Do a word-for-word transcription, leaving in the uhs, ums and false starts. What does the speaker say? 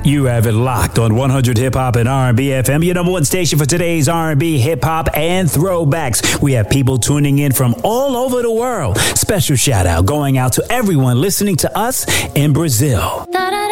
You have it locked on one hundred Hip Hop and R and B F M, your number one station for today's R and B, hip hop, and throwbacks. We have people tuning in from all over the world. Special shout out going out to everyone listening to us in Brazil.